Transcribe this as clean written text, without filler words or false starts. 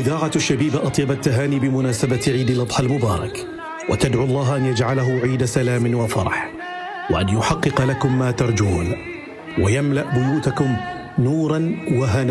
إذاعة الشبيبة أطيب التهاني بمناسبة عيد الأضحى المبارك، وتدعو الله أن يجعله عيد سلام وفرح، وأن يحقق لكم ما ترجون، ويملأ بيوتكم نورا وهنا